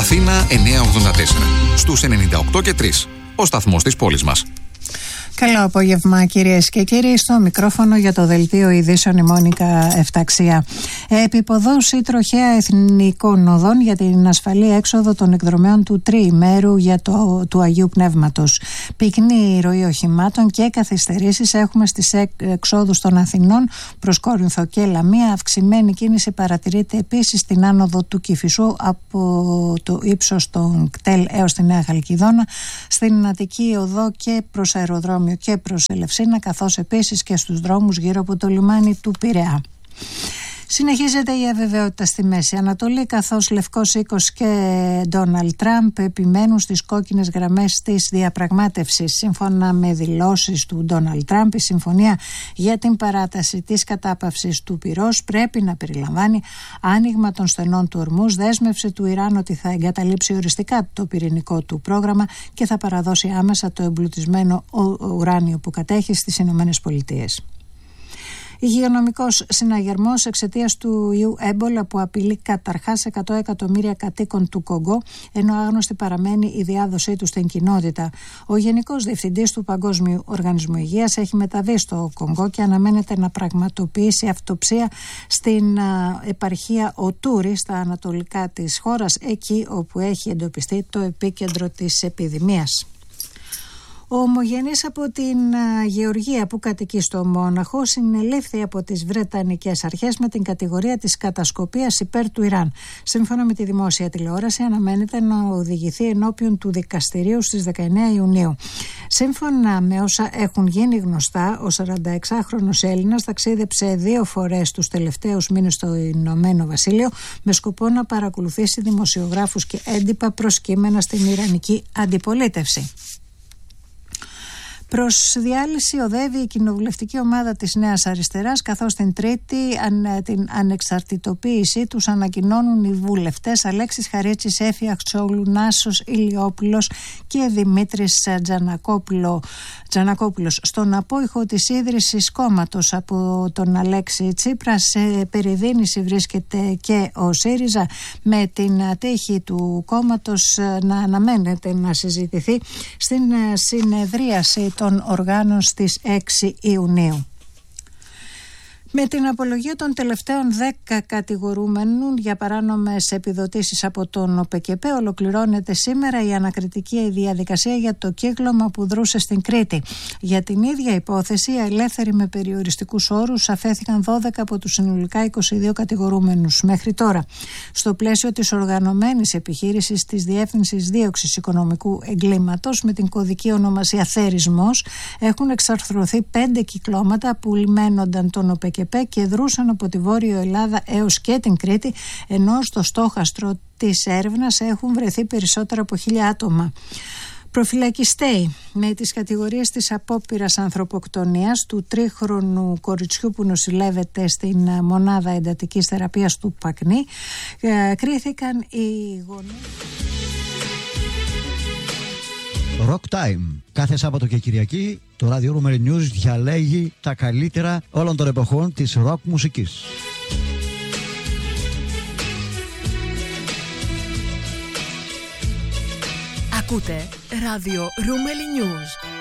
Αθήνα 984. Στους 98 και 3. Ο σταθμός της πόλης μας. Καλό απόγευμα, κυρίες και κύριοι. Στο μικρόφωνο για το δελτίο ειδήσεων η Μόνικα Εφταξία. Επιποδός ή τροχαία εθνικών οδών για την ασφαλή έξοδο των εκδρομέων του τριημέρου του Αγίου Πνεύματος. Πυκνή ροή οχημάτων και καθυστερήσεις έχουμε στις εξόδους των Αθηνών προς Κόρινθο και Λαμία. Αυξημένη κίνηση παρατηρείται επίσης στην άνοδο του Κηφισού από το ύψος των κτέλ έως τη Νέα Χαλκιδόνα, στην Αττική Οδό και προς αεροδρόμιο και προς Ελευσίνα, καθώς επίσης και στους δρόμους γύρω από το λιμάνι του Πειραιά. Συνεχίζεται η αβεβαιότητα στη Μέση Ανατολή, καθώς Λευκός Οίκος και Ντόναλντ Τραμπ επιμένουν στις κόκκινες γραμμές της διαπραγμάτευσης. Σύμφωνα με δηλώσεις του Ντόναλντ Τραμπ, η συμφωνία για την παράταση της κατάπαυσης του πυρός πρέπει να περιλαμβάνει άνοιγμα των στενών του Ορμούζ, δέσμευση του Ιράν ότι θα εγκαταλείψει οριστικά το πυρηνικό του πρόγραμμα και θα παραδώσει άμεσα το εμπλουτισμένο ουράνιο που κατέχει στις Ηνωμένες Πολιτείες. Υγειονομικός συναγερμός εξαιτίας του ιού έμπολα που απειλεί καταρχάς 100 εκατομμύρια κατοίκων του Κονγκό, ενώ άγνωστη παραμένει η διάδοσή του στην κοινότητα. Ο Γενικός Διευθυντής του Παγκόσμιου Οργανισμού Υγείας έχει μεταβεί στο Κονγκό και αναμένεται να πραγματοποιήσει αυτοψία στην επαρχία Οτούρι, στα ανατολικά της χώρας, εκεί όπου έχει εντοπιστεί το επίκεντρο της επιδημίας. Ο ομογενής από την Γεωργία που κατοικεί στο Μόναχο συνελήφθη από τις Βρετανικές αρχές με την κατηγορία της κατασκοπίας υπέρ του Ιράν. Σύμφωνα με τη δημόσια τηλεόραση, αναμένεται να οδηγηθεί ενώπιον του δικαστηρίου στις 19 Ιουνίου. Σύμφωνα με όσα έχουν γίνει γνωστά, ο 46χρονος Έλληνας ταξίδεψε 2 φορές τους τελευταίους μήνες στο Ηνωμένο Βασίλειο με σκοπό να παρακολουθήσει δημοσιογράφους και έντυπα προσκύμενα στην Ιρανική αντιπολίτευση. Προς διάλυση οδεύει η κοινοβουλευτική ομάδα της Νέας Αριστεράς, καθώς την Τρίτη την ανεξαρτητοποίησή τους ανακοινώνουν οι βουλευτές Αλέξης Χαρίτσης, Έφη Αχτσόγλου, Νάσος Ηλιόπουλος και Δημήτρης Τζανακόπουλος. Στον απόϊχο της ίδρυσης κόμματος από τον Αλέξη Τσίπρα, σε περιδίνηση βρίσκεται και ο ΣΥΡΙΖΑ, με την τύχη του κόμματος να αναμένεται να συζητηθεί στην συνεδρίαση των οργάνων στις 6 Ιουνίου. Με την απολογία των τελευταίων 10 κατηγορούμενων για παράνομες επιδοτήσεις από τον ΟΠΕΚΕΠΕ, ολοκληρώνεται σήμερα η ανακριτική διαδικασία για το κύκλωμα που δρούσε στην Κρήτη. Για την ίδια υπόθεση, οι ελεύθεροι με περιοριστικούς όρους αφέθηκαν 12 από τους συνολικά 22 κατηγορούμενους μέχρι τώρα. Στο πλαίσιο της οργανωμένης επιχείρησης της Διεύθυνσης Δίωξης Οικονομικού Εγκλήματος με την κωδική ονομασία Θερισμός, έχουν εξαρθρωθεί 5 κυκλώματα που λιμένονταν τον ΟΠΕΚΕΠΕ και δρούσαν από τη Βόρειο Ελλάδα έως και την Κρήτη, ενώ στο στόχαστρο της έρευνας έχουν βρεθεί περισσότερα από 1.000 άτομα. Προφυλακιστέοι με τις κατηγορίες της απόπειρας ανθρωποκτονίας του 3χρονου κοριτσιού που νοσηλεύεται στην μονάδα εντατικής θεραπείας του Πακνή, κρίθηκαν οι γονείς. Rock Time. Κάθε Σάββατο και Κυριακή το Radio Rumor News διαλέγει τα καλύτερα όλων των εποχών της rock μουσικής. Ακούτε Radio Rumor News.